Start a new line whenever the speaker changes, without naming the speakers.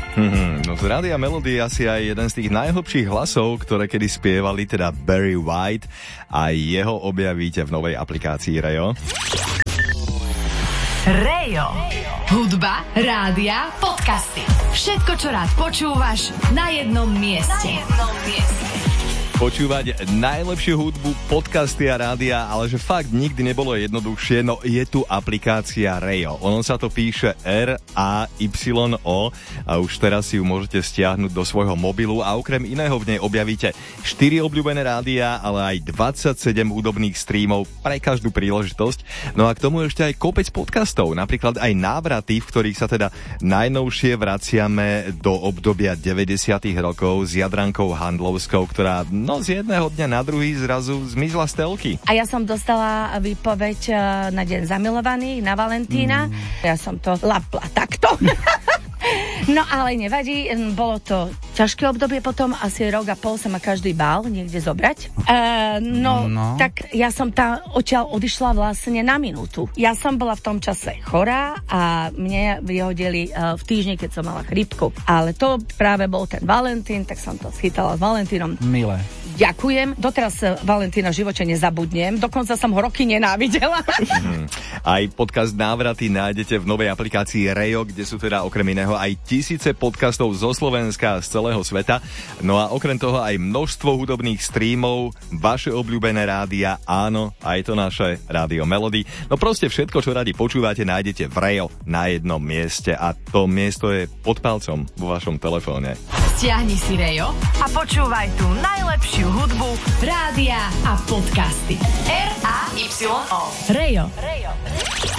No z Rádia Melody je asi aj jeden z tých najhlbších hlasov, ktoré kedy spievali, teda Barry White, a jeho objavíte v novej aplikácii Rejo.
Rejo. Hudba, rádia, podcasty. Všetko, čo rád počúvaš, na jednom mieste.
Počúvať najlepšiu hudbu, podcasty a rádia, ale že fakt nikdy nebolo jednoduchšie, no je tu aplikácia Rejo. Ono sa to píše R-A-Y-O a už teraz si ju môžete stiahnuť do svojho mobilu a okrem iného v nej objavíte 4 obľúbené rádia, ale aj 27 hudobných streamov pre každú príležitosť. No a k tomu ešte aj kopec podcastov, napríklad aj návraty, v ktorých sa teda najnovšie vraciame do obdobia 90. rokov s Jadrankou Handlovskou, ktorá z jedného dňa na druhý zrazu zmizla z telky.
A ja som dostala výpoveď na deň zamilovaných, na Valentína. Ja som to lapla takto. No ale nevadí, bolo to ťažké obdobie, potom asi rok a pol sa ma každý bál niekde zobrať. Tak ja som tam odtiaľ odišla vlastne na minútu. Ja som bola v tom čase chorá a mne vyhodili v týždni, keď som mala chrípku. Ale to práve bol ten Valentín, tak som to schytala s Valentínom.
Milé.
Ďakujem. Doteraz Valentína v živote nezabudnem. Dokonca som ho roky nenávidela.
Aj podcast Návraty nájdete v novej aplikácii Rejo, kde sú teda okrem iného aj tisíce podcastov zo Slovenska a z celého sveta. No a okrem toho aj množstvo hudobných streamov, vaše obľúbené rádia, áno, aj to naše Rádio Melody. No proste všetko, čo radi počúvate, nájdete v Rejo na jednom mieste a to miesto je pod palcom vo vašom telefóne.
Stiahni si Rejo a počúvaj tú najlepšiu hudbu, rádia a podcasty. R-A-Y-O. Rejo.